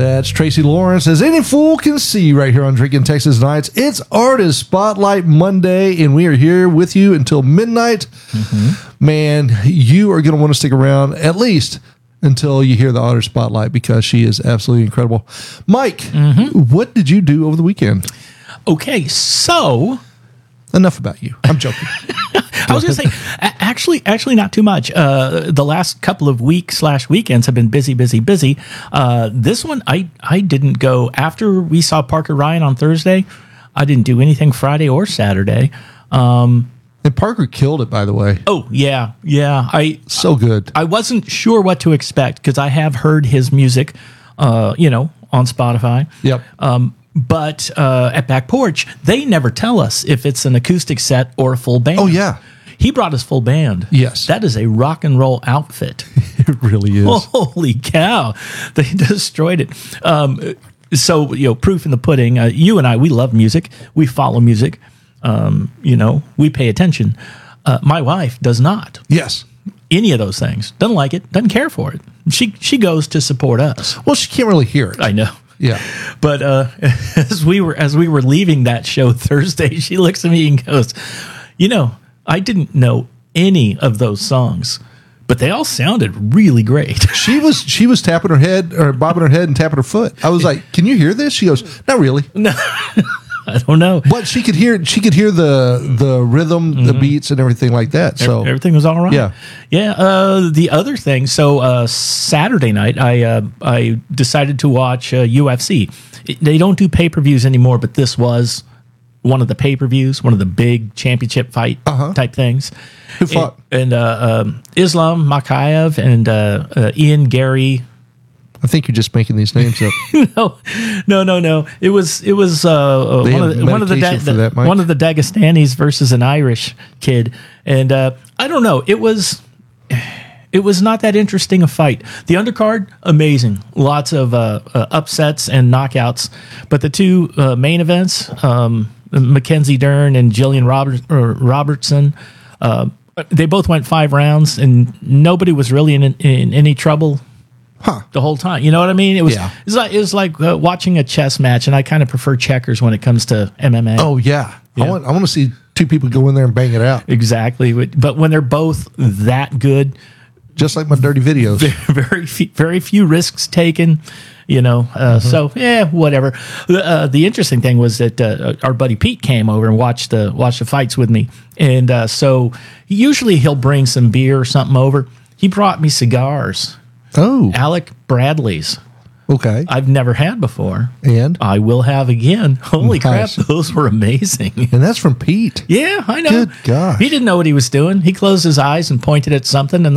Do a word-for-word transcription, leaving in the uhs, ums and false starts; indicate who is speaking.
Speaker 1: That's Tracy Lawrence, as any fool can see, right here on Drinking Texas Nights. It's Artist Spotlight Monday, and we are here with you until midnight. Mm-hmm. Man, you are going to want to stick around at least until you hear the Artist Spotlight, because she is absolutely incredible. Mike, mm-hmm. what did you do over the weekend?
Speaker 2: Okay, so...
Speaker 1: Enough about you. I'm joking.
Speaker 2: I was going to say, actually, actually not too much. Uh, the last couple of weeks slash weekends have been busy, busy, busy. Uh, this one, I, I didn't go. After we saw Parker Ryan on Thursday, I didn't do anything Friday or Saturday. Um,
Speaker 1: and Parker killed it, by the way.
Speaker 2: Oh, yeah, yeah. I
Speaker 1: So good.
Speaker 2: I wasn't sure what to expect because I have heard his music, uh, you know, on Spotify.
Speaker 1: Yep.
Speaker 2: Um, But uh, at Back Porch, they never tell us if it's an acoustic set or a full band.
Speaker 1: Oh, yeah.
Speaker 2: He brought his full band.
Speaker 1: Yes.
Speaker 2: That is a rock and roll outfit.
Speaker 1: It really is.
Speaker 2: Holy cow. They destroyed it. Um, so, you know, proof in the pudding. Uh, you and I, we love music. We follow music. Um, you know, we pay attention. Uh, my wife does not.
Speaker 1: Yes.
Speaker 2: Any of those things. Doesn't like it. Doesn't care for it. She, she goes to support us.
Speaker 1: Well, she can't really hear it.
Speaker 2: I know.
Speaker 1: Yeah,
Speaker 2: but uh, as we were as we were leaving that show Thursday, she looks at me and goes, "You know, I didn't know any of those songs, but they all sounded really great."
Speaker 1: She was she was tapping her head or bobbing her head and tapping her foot. I was like, "Can you hear this?" She goes, "Not really."
Speaker 2: No, I don't know.
Speaker 1: But she could hear she could hear the the rhythm, mm-hmm. the beats, and everything like that. So
Speaker 2: everything was all right.
Speaker 1: Yeah,
Speaker 2: yeah. Uh, the other thing, so uh, Saturday night, I uh, I decided to watch uh, U F C. It, they don't do pay per views anymore, but this was one of the pay per views, one of the big championship fight
Speaker 1: uh-huh.
Speaker 2: type things.
Speaker 1: Who fought?
Speaker 2: And, and uh, um, Islam Makhachev and uh, uh, Ian Gary.
Speaker 1: I think you're just making these names up.
Speaker 2: no, no, no, no. It was it was uh, one, of the, one of the da-
Speaker 1: for that, Mike?
Speaker 2: one of the Dagestanis versus an Irish kid, and uh, I don't know. It was it was not that interesting a fight. The undercard, amazing, lots of uh, uh, upsets and knockouts, but the two uh, main events, um, Mackenzie Dern and Jillian Robert, or Robertson. Uh, they both went five rounds, and nobody was really in, in any trouble.
Speaker 1: Huh.
Speaker 2: The whole time, you know what I mean? It was,
Speaker 1: yeah.
Speaker 2: it was like it was like uh, watching a chess match, and I kind of prefer checkers when it comes to M M A.
Speaker 1: Oh yeah, yeah. I want I want to see two people go in there and bang it out.
Speaker 2: Exactly, but when they're both that good,
Speaker 1: just like my dirty videos,
Speaker 2: very few, very few risks taken. You know, uh, mm-hmm. so yeah, whatever. Uh, the interesting thing was that uh, our buddy Pete came over and watched the watched the fights with me, and uh, so usually he'll bring some beer or something over. He brought me cigars.
Speaker 1: Oh,
Speaker 2: Alec Bradley's.
Speaker 1: Okay.
Speaker 2: I've never had before.
Speaker 1: And?
Speaker 2: I will have again. Holy
Speaker 1: nice.
Speaker 2: crap, those were amazing.
Speaker 1: And that's from Pete.
Speaker 2: Yeah, I know.
Speaker 1: Good gosh.
Speaker 2: He didn't know what he was doing. He closed his eyes and pointed at something, and